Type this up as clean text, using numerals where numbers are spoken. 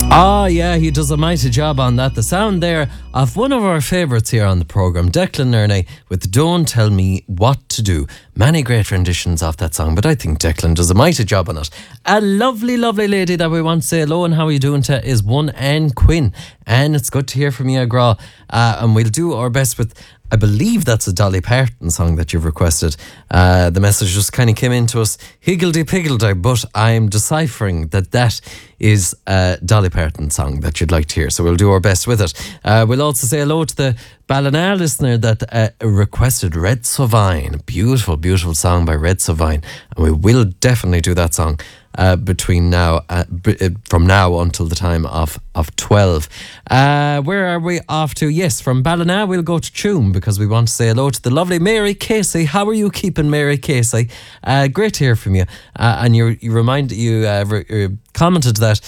Ah, yeah, he does a mighty job on that. The sound there of one of our favourites here on the programme, Declan Nerney, with Don't Tell Me What to Do. Many great renditions of that song, but I think Declan does a mighty job on it. A lovely, lovely lady that we want to say hello and how are you doing to is one Anne Quinn. Anne, it's good to hear from you, Gra. And we'll do our best with, I believe that's a Dolly Parton song that you've requested. The message just kind of came into us, higgledy-piggledy, but I'm deciphering that is a Dolly Parton song that you'd like to hear, so we'll do our best with it. We'll also say hello to the Ballina listener that requested Red Sovine. Beautiful, beautiful song by Red Sovine, and we will definitely do that song between now from now until the time of 12. Where are we off to? Yes, from Ballina we'll go to Tuam because we want to say hello to the lovely Mary Casey. How are you keeping, Mary Casey? Great to hear from you. And you commented that